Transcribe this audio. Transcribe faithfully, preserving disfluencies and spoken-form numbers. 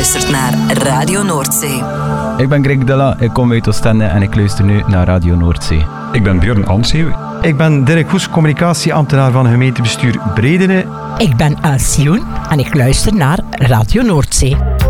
luistert naar Radio Noordzee. Ik ben Greg Della, ik kom uit Oostende en ik luister nu naar Radio Noordzee. Ik ben Björn Anseeuw. Ik ben Dirk Hoes, communicatieambtenaar van gemeentebestuur Bredene. Ik ben Elsioen en ik luister naar Radio Noordzee.